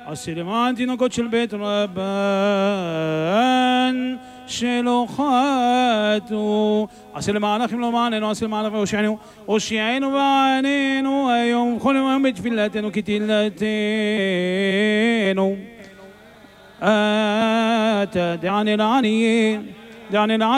עשה למען תינוקות של בית רבן שלא חטאו, עשה למען אחים למעננו, עשה למען אחים והושיענו, הושיענו ועננו היום וכל יום בתפילתנו כתהילתנו. אתה דעני לעניים, דעני לעניים